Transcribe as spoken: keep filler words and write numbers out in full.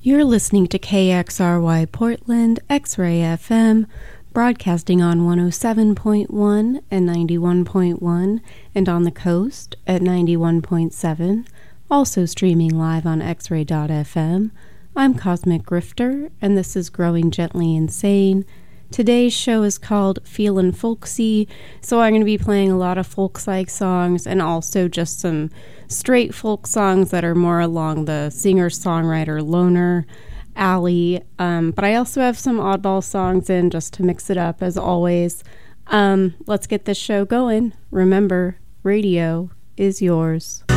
You're listening to K X R Y Portland, X-Ray F M, broadcasting on one oh seven point one and ninety-one point one, and on the coast at ninety-one point seven, also streaming live on x ray dot f m. I'm Cosmic Grifter, and this is Growing Gently Insane. Today's show is called Feelin' Folksy, so I'm going to be playing a lot of folk-like songs and also just some straight folk songs that are more along the singer-songwriter loner alley. Um, but I also have some oddball songs in just to mix it up, as always. Um, let's get this show going. Remember, radio is yours.